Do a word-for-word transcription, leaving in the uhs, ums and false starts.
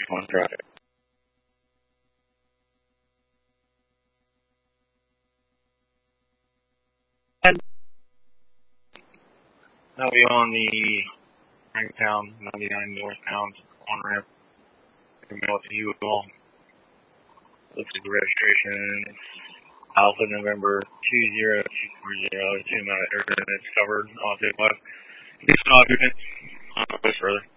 one traffic. Now we on the Franktown ninety-nine northbound on ramp. Email to you all. Looks like the registration Alpha November two zero two four zero. Two amount of air that's covered on the left. This is not good. I'll go further.